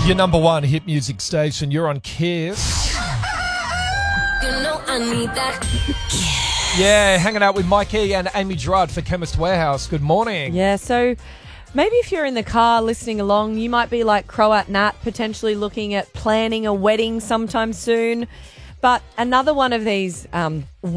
Your number one hit music station. You're on Kiss. You know I need that. Yeah, hanging out with Mikey and Amy Gerard for Chemist Warehouse. Good morning. Yeah, so maybe if you're in the car listening along, you might be like Croat Nat, potentially looking at planning a wedding sometime soon. But another one of these